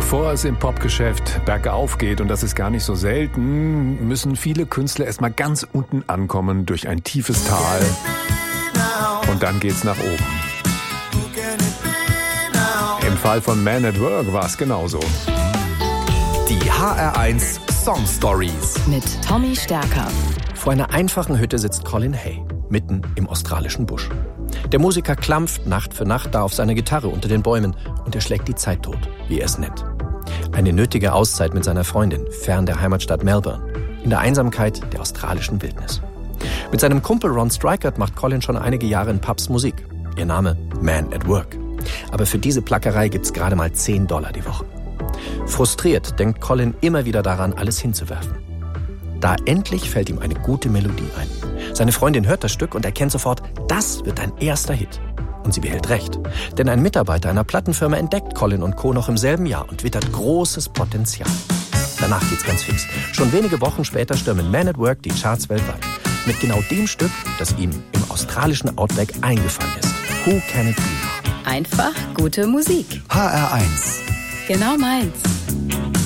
Bevor es im Popgeschäft bergauf geht, und das ist gar nicht so selten, müssen viele Künstler erstmal ganz unten ankommen durch ein tiefes Tal. Und dann geht's nach oben. Im Fall von Man at Work war es genauso. Die HR1 Song Stories mit Tommy Stärker. Vor einer einfachen Hütte sitzt Colin Hay, mitten im australischen Busch. Der Musiker klampft Nacht für Nacht da auf seiner Gitarre unter den Bäumen und er schlägt die Zeit tot, wie er es nennt. Eine nötige Auszeit mit seiner Freundin, fern der Heimatstadt Melbourne, in der Einsamkeit der australischen Wildnis. Mit seinem Kumpel Ron Strykert macht Colin schon einige Jahre in Pubs Musik. Ihr Name Man at Work. Aber für diese Plackerei gibt's gerade mal $10 die Woche. Frustriert denkt Colin immer wieder daran, alles hinzuwerfen. Da endlich fällt ihm eine gute Melodie ein. Seine Freundin hört das Stück und erkennt sofort, das wird ein erster Hit. Und sie behält recht. Denn ein Mitarbeiter einer Plattenfirma entdeckt Colin und Co. noch im selben Jahr und wittert großes Potenzial. Danach geht's ganz fix. Schon wenige Wochen später stürmen Man at Work die Charts weltweit. Mit genau dem Stück, das ihm im australischen Outback eingefallen ist. Who Can It Be Now? Einfach gute Musik. HR1. Genau meins.